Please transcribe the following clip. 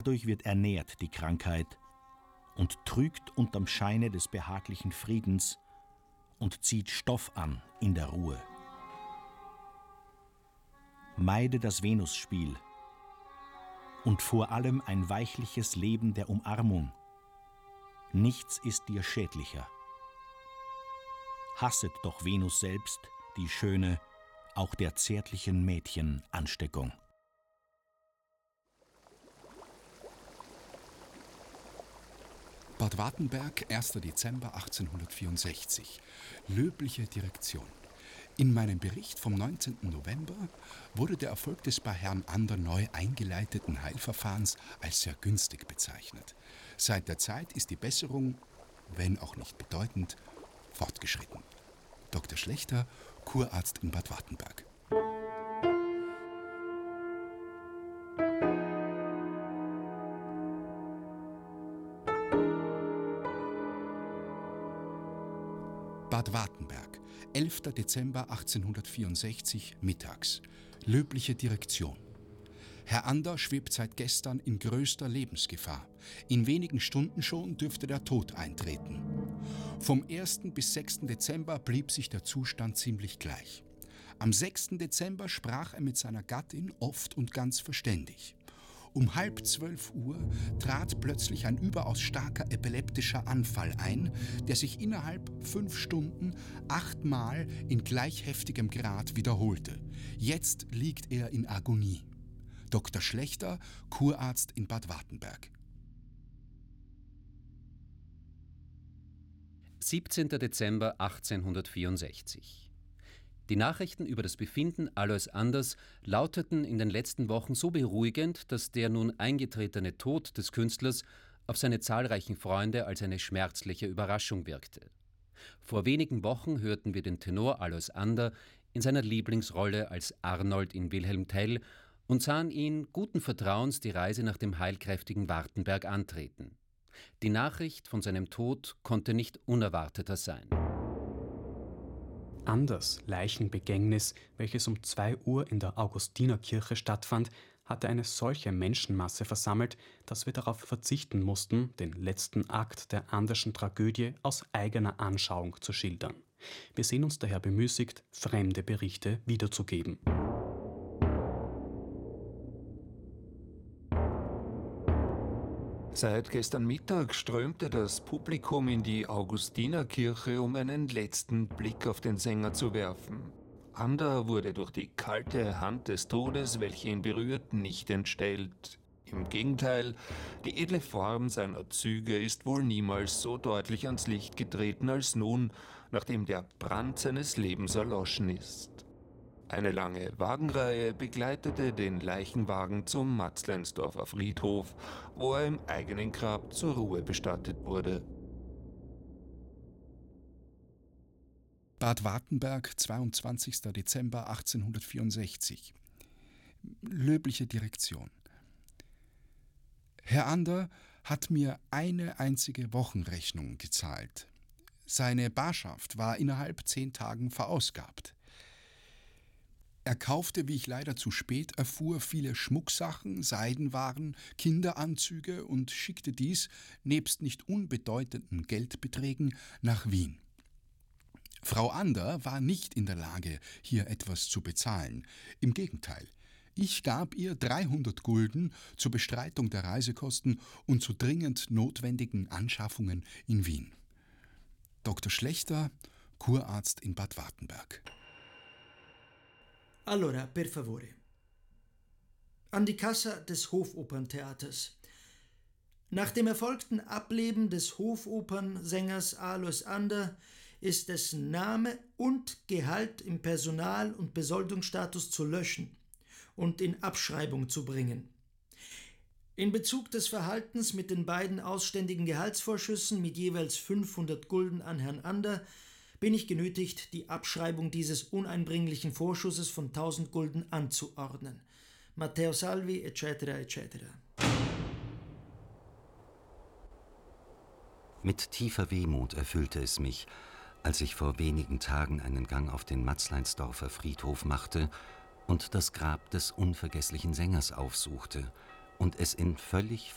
Dadurch wird ernährt die Krankheit und trügt unterm Scheine des behaglichen Friedens und zieht Stoff an in der Ruhe. Meide das Venusspiel und vor allem ein weichliches Leben der Umarmung. Nichts ist dir schädlicher. Hasset doch Venus selbst, die schöne, auch der zärtlichen Mädchen Ansteckung. Bad Wartenberg, 1. Dezember 1864. Löbliche Direktion. In meinem Bericht vom 19. November wurde der Erfolg des bei Herrn Ander neu eingeleiteten Heilverfahrens als sehr günstig bezeichnet. Seit der Zeit ist die Besserung, wenn auch nicht bedeutend, fortgeschritten. Dr. Schlechter, Kurarzt in Bad Wartenberg. Bad Wartenberg, 11. Dezember 1864, mittags. Löbliche Direktion. Herr Ander schwebt seit gestern in größter Lebensgefahr. In wenigen Stunden schon dürfte der Tod eintreten. Vom 1. bis 6. Dezember blieb sich der Zustand ziemlich gleich. Am 6. Dezember sprach er mit seiner Gattin oft und ganz verständig. Um 11:30 Uhr trat plötzlich ein überaus starker epileptischer Anfall ein, der sich innerhalb 5 Stunden 8-mal in gleich heftigem Grad wiederholte. Jetzt liegt er in Agonie. Dr. Schlechter, Kurarzt in Bad Wartenberg. 17. Dezember 1864. Die Nachrichten über das Befinden Alois Anders lauteten in den letzten Wochen so beruhigend, dass der nun eingetretene Tod des Künstlers auf seine zahlreichen Freunde als eine schmerzliche Überraschung wirkte. Vor wenigen Wochen hörten wir den Tenor Alois Ander in seiner Lieblingsrolle als Arnold in Wilhelm Tell und sahen ihn guten Vertrauens die Reise nach dem heilkräftigen Wartenberg antreten. Die Nachricht von seinem Tod konnte nicht unerwarteter sein. Anders Leichenbegängnis, welches um 2 Uhr in der Augustinerkirche stattfand, hatte eine solche Menschenmasse versammelt, dass wir darauf verzichten mussten, den letzten Akt der Anderschen Tragödie aus eigener Anschauung zu schildern. Wir sehen uns daher bemüßigt, fremde Berichte wiederzugeben. Seit gestern Mittag strömte das Publikum in die Augustinerkirche, um einen letzten Blick auf den Sänger zu werfen. Ander wurde durch die kalte Hand des Todes, welche ihn berührt, nicht entstellt. Im Gegenteil, die edle Form seiner Züge ist wohl niemals so deutlich ans Licht getreten als nun, nachdem der Brand seines Lebens erloschen ist. Eine lange Wagenreihe begleitete den Leichenwagen zum Matzleinsdorfer Friedhof, wo er im eigenen Grab zur Ruhe bestattet wurde. Bad Wartenberg, 22. Dezember 1864. Löbliche Direktion. Herr Ander hat mir eine einzige Wochenrechnung gezahlt. Seine Barschaft war innerhalb 10 Tagen verausgabt. Er kaufte, wie ich leider zu spät erfuhr, viele Schmucksachen, Seidenwaren, Kinderanzüge und schickte dies, nebst nicht unbedeutenden Geldbeträgen, nach Wien. Frau Ander war nicht in der Lage, hier etwas zu bezahlen. Im Gegenteil, ich gab ihr 300 Gulden zur Bestreitung der Reisekosten und zu dringend notwendigen Anschaffungen in Wien. Dr. Schlechter, Kurarzt in Bad Wartenberg. Allora, per favore. An die Kassa des Hofoperntheaters. Nach dem erfolgten Ableben des Hofopernsängers Alois Ander ist dessen Name und Gehalt im Personal- und Besoldungsstatus zu löschen und in Abschreibung zu bringen. In Bezug des Verhaltens mit den beiden ausständigen Gehaltsvorschüssen mit jeweils 500 Gulden an Herrn Ander bin ich genötigt, die Abschreibung dieses uneinbringlichen Vorschusses von 1000 Gulden anzuordnen. Matteo Salvi, etc., etc. Mit tiefer Wehmut erfüllte es mich, als ich vor wenigen Tagen einen Gang auf den Matzleinsdorfer Friedhof machte und das Grab des unvergesslichen Sängers aufsuchte und es in völlig